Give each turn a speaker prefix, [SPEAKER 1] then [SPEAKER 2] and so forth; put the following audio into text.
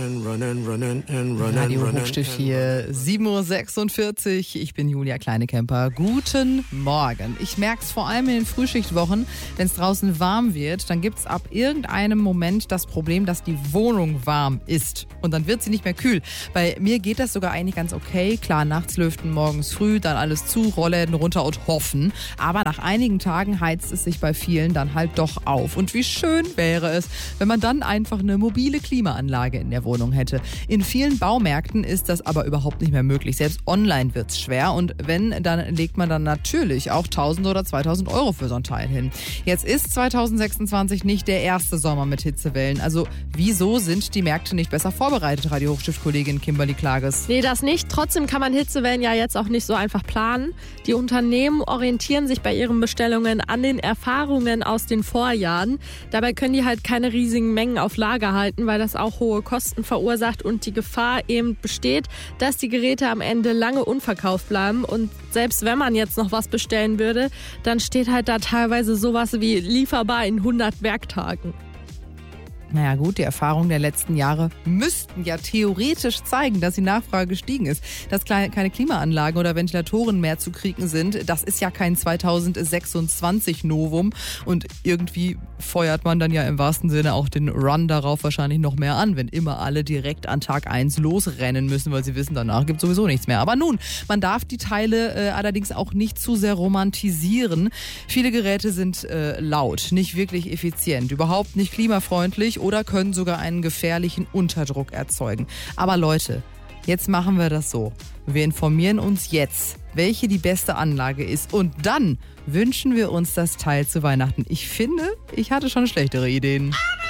[SPEAKER 1] Radio Hochstift hier, 7.46 Uhr. Ich bin Julia Kleinekemper. Guten Morgen. Ich merke es vor allem in den Frühschichtwochen, wenn es draußen warm wird, dann gibt es ab irgendeinem Moment das Problem, dass die Wohnung warm ist. Und dann wird sie nicht mehr kühl. Bei mir geht das sogar eigentlich ganz okay. Klar, nachts lüften, morgens früh, dann alles zu, Rollläden runter und hoffen. Aber nach einigen Tagen heizt es sich bei vielen dann halt doch auf. Und wie schön wäre es, wenn man dann einfach eine mobile Klimaanlage in der Wohnung hätte. In vielen Baumärkten ist das aber überhaupt nicht mehr möglich. Selbst online wird's schwer. Und wenn, dann legt man dann natürlich auch 1.000 oder 2.000 Euro für so ein Teil hin. Jetzt ist 2026 nicht der erste Sommer mit Hitzewellen. Also wieso sind die Märkte nicht besser vorbereitet, Radio Hochstift-Kollegin Kimberly Klages?
[SPEAKER 2] Nee, das nicht. Trotzdem kann man Hitzewellen ja jetzt auch nicht so einfach planen. Die Unternehmen orientieren sich bei ihren Bestellungen an den Erfahrungen aus den Vorjahren. Dabei können die halt keine riesigen Mengen auf Lager halten, weil das auch hohe Kosten verursacht und die Gefahr eben besteht, dass die Geräte am Ende lange unverkauft bleiben. Und selbst wenn man jetzt noch was bestellen würde, dann steht halt da teilweise sowas wie lieferbar in 100 Werktagen.
[SPEAKER 1] Naja gut, die Erfahrungen der letzten Jahre müssten ja theoretisch zeigen, dass die Nachfrage gestiegen ist. Dass keine Klimaanlagen oder Ventilatoren mehr zu kriegen sind, das ist ja kein 2026 Novum. Und irgendwie feuert man dann ja im wahrsten Sinne auch den Run darauf wahrscheinlich noch mehr an, wenn immer alle direkt an Tag 1 losrennen müssen, weil sie wissen, danach gibt es sowieso nichts mehr. Aber nun, man darf die Teile allerdings auch nicht zu sehr romantisieren. Viele Geräte sind laut, nicht wirklich effizient, überhaupt nicht klimafreundlich oder können sogar einen gefährlichen Unterdruck erzeugen. Aber Leute, jetzt machen wir das so. Wir informieren uns jetzt, welche die beste Anlage ist. Und dann wünschen wir uns das Teil zu Weihnachten. Ich finde, ich hatte schon schlechtere Ideen.